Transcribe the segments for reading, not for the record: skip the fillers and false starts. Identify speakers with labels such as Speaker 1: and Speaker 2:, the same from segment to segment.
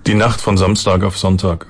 Speaker 1: Die Nacht von Samstag auf Sonntag.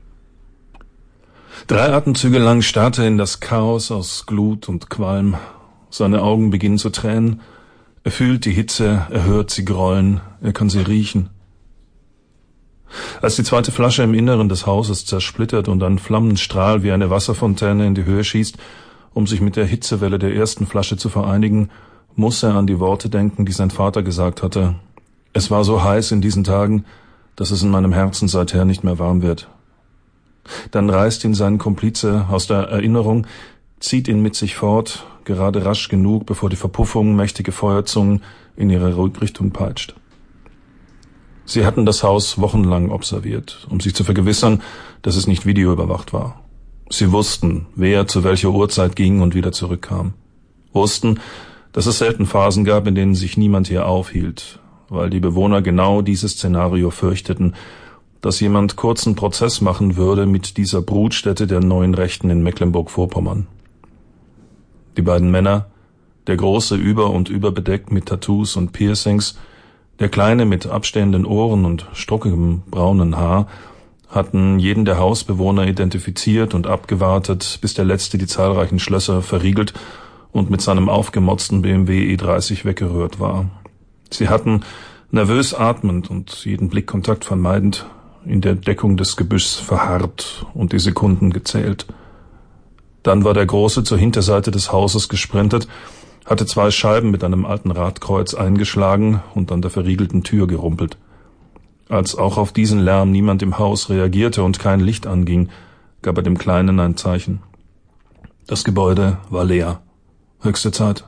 Speaker 1: 3 Atemzüge lang starrte er in das Chaos aus Glut und Qualm. Seine Augen beginnen zu tränen. Er fühlt die Hitze, er hört sie grollen, er kann sie riechen. Als die zweite Flasche im Inneren des Hauses zersplittert und ein Flammenstrahl wie eine Wasserfontäne in die Höhe schießt, um sich mit der Hitzewelle der ersten Flasche zu vereinigen, muss er an die Worte denken, die sein Vater gesagt hatte. Es war so heiß in diesen Tagen, dass es in meinem Herzen seither nicht mehr warm wird. Dann reißt ihn sein Komplize aus der Erinnerung, zieht ihn mit sich fort, gerade rasch genug, bevor die Verpuffung mächtige Feuerzungen in ihre Richtung peitscht. Sie hatten das Haus wochenlang observiert, um sich zu vergewissern, dass es nicht videoüberwacht war. Sie wussten, wer zu welcher Uhrzeit ging und wieder zurückkam. Wussten, dass es selten Phasen gab, in denen sich niemand hier aufhielt, weil die Bewohner genau dieses Szenario fürchteten, dass jemand kurzen Prozess machen würde mit dieser Brutstätte der neuen Rechten in Mecklenburg-Vorpommern. Die beiden Männer, der Große über und über bedeckt mit Tattoos und Piercings, der Kleine mit abstehenden Ohren und struckigem braunen Haar, hatten jeden der Hausbewohner identifiziert und abgewartet, bis der Letzte die zahlreichen Schlösser verriegelt und mit seinem aufgemotzten BMW E30 weggerührt war. Sie hatten, nervös atmend und jeden Blickkontakt vermeidend, in der Deckung des Gebüschs verharrt und die Sekunden gezählt. Dann war der Große zur Hinterseite des Hauses gesprintet, hatte 2 Scheiben mit einem alten Radkreuz eingeschlagen und an der verriegelten Tür gerumpelt. Als auch auf diesen Lärm niemand im Haus reagierte und kein Licht anging, gab er dem Kleinen ein Zeichen. Das Gebäude war leer. Höchste Zeit.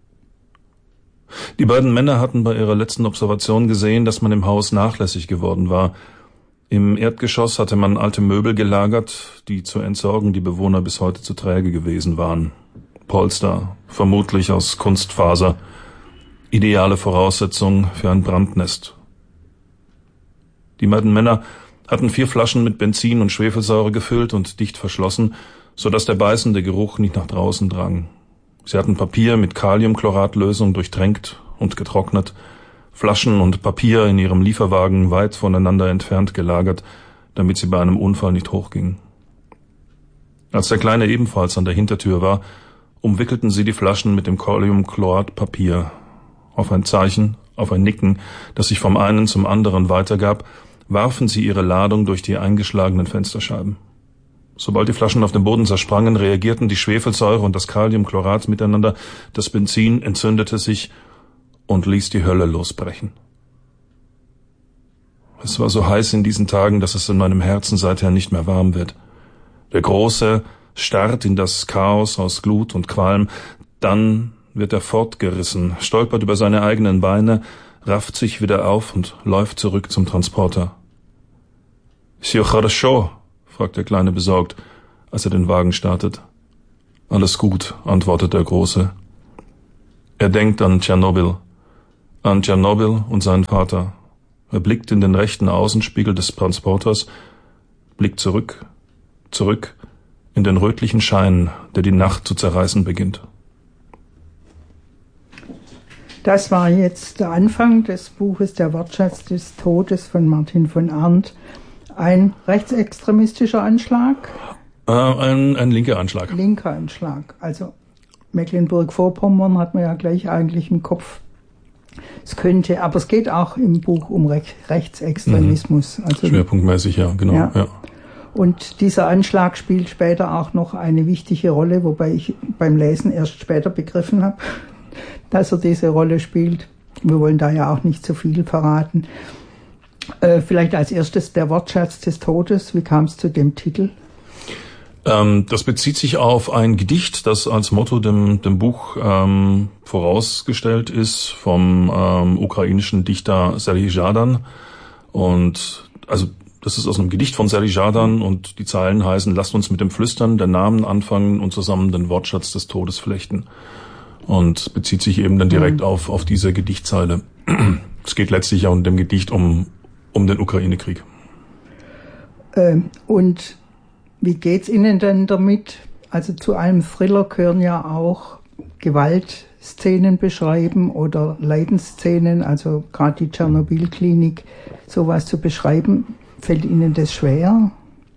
Speaker 1: Die beiden Männer hatten bei ihrer letzten Observation gesehen, dass man im Haus nachlässig geworden war. Im Erdgeschoss hatte man alte Möbel gelagert, die zu entsorgen die Bewohner bis heute zu träge gewesen waren. Polster, vermutlich aus Kunstfaser. Ideale Voraussetzung für ein Brandnest. Die beiden Männer hatten 4 Flaschen mit Benzin und Schwefelsäure gefüllt und dicht verschlossen, so dass der beißende Geruch nicht nach draußen drang. Sie hatten Papier mit Kaliumchloratlösung durchtränkt und getrocknet, Flaschen und Papier in ihrem Lieferwagen weit voneinander entfernt gelagert, damit sie bei einem Unfall nicht hochgingen. Als der Kleine ebenfalls an der Hintertür war, umwickelten sie die Flaschen mit dem Kaliumchloratpapier. Auf ein Zeichen, auf ein Nicken, das sich vom einen zum anderen weitergab, warfen sie ihre Ladung durch die eingeschlagenen Fensterscheiben. Sobald die Flaschen auf dem Boden zersprangen, reagierten die Schwefelsäure und das Kaliumchlorat miteinander, das Benzin entzündete sich und ließ die Hölle losbrechen. Es war so heiß in diesen Tagen, dass es in meinem Herzen seither nicht mehr warm wird. Der Große starrt in das Chaos aus Glut und Qualm, dann wird er fortgerissen, stolpert über seine eigenen Beine, rafft sich wieder auf und läuft zurück zum Transporter. »Всё хорошо?« fragt der Kleine besorgt, als er den Wagen startet. »Alles gut«, antwortet der Große. Er denkt an Tschernobyl und seinen Vater. Er blickt in den rechten Außenspiegel des Transporters, blickt zurück in den rötlichen Schein, der die Nacht zu zerreißen beginnt.
Speaker 2: Das war jetzt der Anfang des Buches Der Wortschatz des Todes von Martin von Arndt. Ein rechtsextremistischer Anschlag?
Speaker 1: Ein linker Anschlag.
Speaker 2: Linker Anschlag. Also Mecklenburg-Vorpommern hat man ja gleich eigentlich im Kopf. Aber es geht auch im Buch um Rechtsextremismus. Also
Speaker 1: schwerpunktmäßig, ja, genau. Ja. Ja.
Speaker 2: Und dieser Anschlag spielt später auch noch eine wichtige Rolle, wobei ich beim Lesen erst später begriffen habe, dass er diese Rolle spielt. Wir wollen da ja auch nicht zu viel verraten. Vielleicht als erstes der Wortschatz des Todes. Wie kam es zu dem Titel?
Speaker 1: Das bezieht sich auf ein Gedicht, das als Motto dem Buch vorausgestellt ist vom ukrainischen Dichter Serhij Zhadan. Und also das ist aus einem Gedicht von Serhij Zhadan und die Zeilen heißen: Lasst uns mit dem Flüstern der Namen anfangen und zusammen den Wortschatz des Todes flechten. Und bezieht sich eben dann direkt auf diese Gedichtzeile. Es geht letztlich auch in dem Gedicht um den Ukraine-Krieg.
Speaker 2: Und wie geht's Ihnen denn damit? Also zu einem Thriller gehören ja auch Gewaltszenen beschreiben oder Leidensszenen, also gerade die Tschernobyl-Klinik, sowas zu beschreiben. Fällt Ihnen das schwer?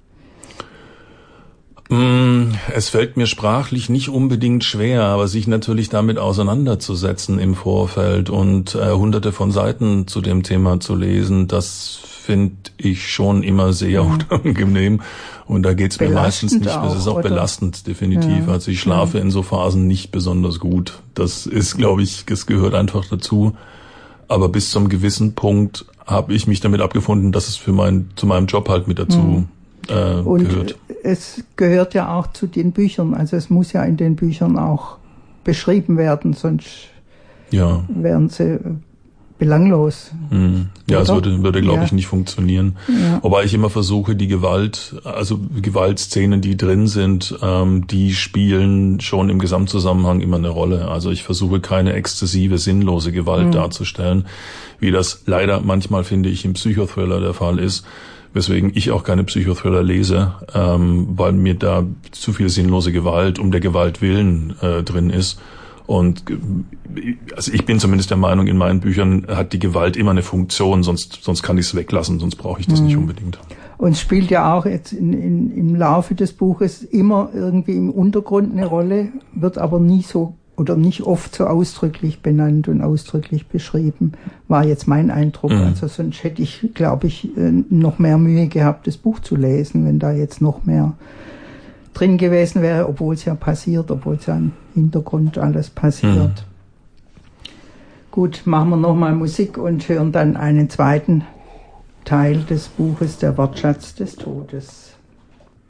Speaker 1: Es fällt mir sprachlich nicht unbedingt schwer, aber sich natürlich damit auseinanderzusetzen im Vorfeld und hunderte von Seiten zu dem Thema zu lesen, das finde ich schon immer sehr unangenehm. Und da geht's mir meistens nicht. Das ist auch belastend, definitiv. Ja. Also ich schlafe in so Phasen nicht besonders gut. Das ist, glaube ich, das gehört einfach dazu. Aber bis zum gewissen Punkt habe ich mich damit abgefunden, dass es zu meinem Job halt mit dazu gehört.
Speaker 2: Es gehört ja auch zu den Büchern, also es muss ja in den Büchern auch beschrieben werden, sonst wären sie belanglos.
Speaker 1: Ja, es würde glaube ich, nicht funktionieren. Ja. Wobei ich immer versuche, die Gewaltszenen, die drin sind, die spielen schon im Gesamtzusammenhang immer eine Rolle. Also ich versuche keine exzessive, sinnlose Gewalt darzustellen, wie das leider manchmal, finde ich, im Psychothriller der Fall ist. Weswegen ich auch keine Psychothriller lese, weil mir da zu viel sinnlose Gewalt um der Gewalt willen drin ist. Und also ich bin zumindest der Meinung, in meinen Büchern hat die Gewalt immer eine Funktion, sonst kann ich es weglassen, sonst brauche ich das nicht unbedingt.
Speaker 2: Und es spielt ja auch jetzt im Laufe des Buches immer irgendwie im Untergrund eine Rolle, wird aber nie so oder nicht oft so ausdrücklich benannt und ausdrücklich beschrieben, war jetzt mein Eindruck. Also sonst hätte ich, glaube ich, noch mehr Mühe gehabt, das Buch zu lesen, wenn da jetzt noch mehr drin gewesen wäre, obwohl es ja passiert, obwohl es ja im Hintergrund alles passiert. Gut, machen wir nochmal Musik und hören dann einen zweiten Teil des Buches, der Wortschatz des Todes.